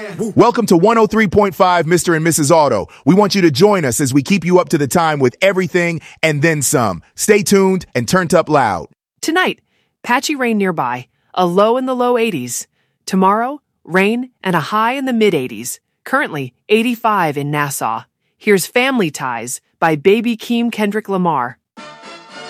Welcome to 103.5 Mr. and Mrs. Auto. We want you to join us as we keep you up to the time with everything and then some. Stay tuned and turned up loud. Tonight, patchy rain nearby, a low in the low 80s. Tomorrow, rain and a high in the mid 80s. Currently, 85 in Nassau. Here's Family Ties by Baby Keem Kendrick Lamar.